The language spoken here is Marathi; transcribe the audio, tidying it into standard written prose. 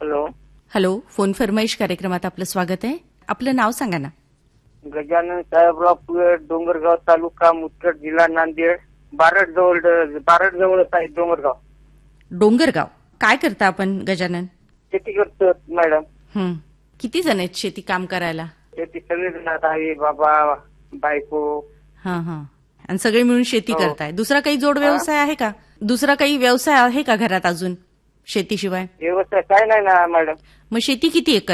हॅलो. हॅलो, फोन फरमाईश कार्यक्रमात आपलं स्वागत आहे. आपलं नाव सांगा ना. गजानन साहेबराव पुळे, डोंगरगाव तालुका, मुदखेड जिल्हा नांदेड. बारड जवळच आहे डोंगरगाव. डोंगरगाव. काय करता आपण गजानन? शेती करतो मॅडम. किती जण आहेत शेती काम करायला? शेती सगळी जणात आहे, बाबा, बायको. हा. आणि सगळे मिळून शेती हो. करताय. दुसरा काही जोड व्यवसाय आहे का? दुसरा काही व्यवसाय आहे का घरात अजून शेतीशिवाय? व्यवसाय काय नाही ना मॅडम. मग शेती किती एकर